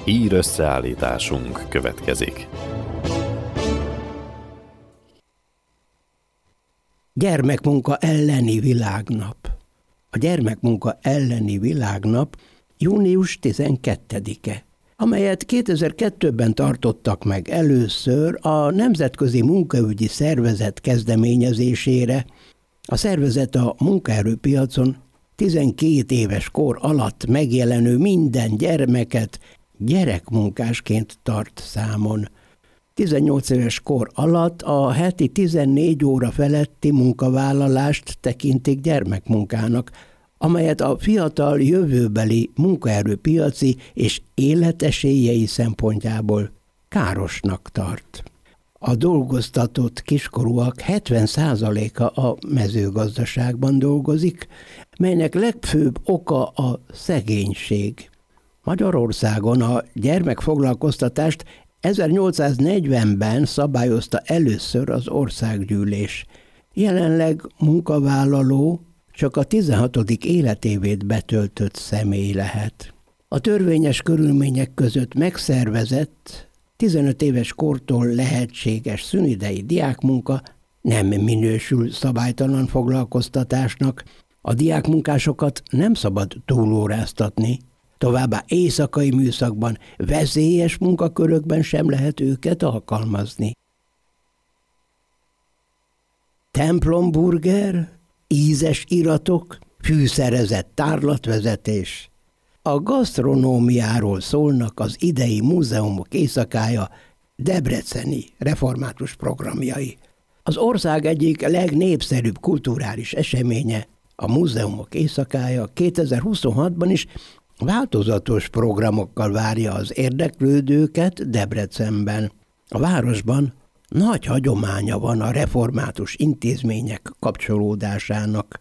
Hír összeállításunk következik. Gyermekmunka elleni világnap. A gyermekmunka elleni világnap június 12-e, amelyet 2002-ben tartottak meg először a Nemzetközi Munkaügyi Szervezet kezdeményezésére. A szervezet a munkaerőpiacon 12 éves kor alatt megjelenő minden gyermeket gyerekmunkásként tart számon. 18 éves kor alatt a heti 14 óra feletti munkavállalást tekintik gyermekmunkának, amelyet a fiatal jövőbeli munkaerőpiaci és életesélyei szempontjából károsnak tart. A dolgoztatott kiskorúak 70%-a a mezőgazdaságban dolgozik, melynek legfőbb oka a szegénység. Magyarországon a gyermekfoglalkoztatást 1840-ben szabályozta először az országgyűlés. Jelenleg munkavállaló csak a 16. életévét betöltött személy lehet. A törvényes körülmények között megszervezett, 15 éves kortól lehetséges szünidei diákmunka nem minősül szabálytalan foglalkoztatásnak. A diákmunkásokat nem szabad túlóráztatni, továbbá éjszakai műszakban, veszélyes munkakörökben sem lehet őket alkalmazni. Templomburger, ízes iratok, fűszerezett tárlatvezetés. A gasztronómiáról szólnak az idei múzeumok éjszakája debreceni református programjai. Az ország egyik legnépszerűbb kulturális eseménye, a múzeumok éjszakája 2026-ban is változatos programokkal várja az érdeklődőket Debrecenben. A városban nagy hagyománya van a református intézmények kapcsolódásának.